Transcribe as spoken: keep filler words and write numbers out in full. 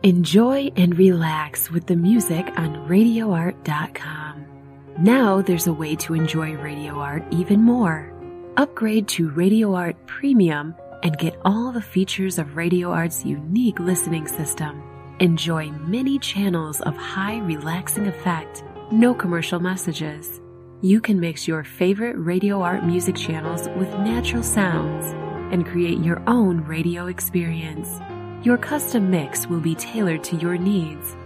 Enjoy and relax with the music on radio art dot com. Now there's a way to enjoy Radio Art even more. Upgrade to Radio Art Premium and get all the features of Radio Art's unique listening system. Enjoy many channels of high relaxing effect, no commercial messages. You can mix your favorite Radio Art music channels with natural sounds and create your own radio experience. Your custom mix will be tailored to your needs.